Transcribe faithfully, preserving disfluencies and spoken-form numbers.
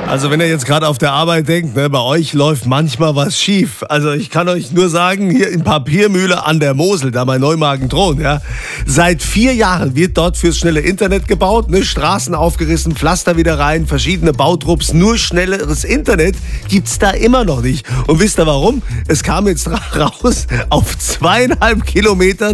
Also wenn ihr jetzt gerade auf der Arbeit denkt, ne, bei euch läuft manchmal was schief. Also ich kann euch nur sagen, hier in Papiermühle an der Mosel, da bei Neumagen-Thron, ja, seit vier Jahren wird dort fürs schnelle Internet gebaut, ne, Straßen aufgerissen, Pflaster wieder rein, verschiedene Bautrupps, nur schnelleres Internet gibt's da immer noch nicht. Und wisst ihr warum? Es kam jetzt raus, auf zweieinhalb Kilometern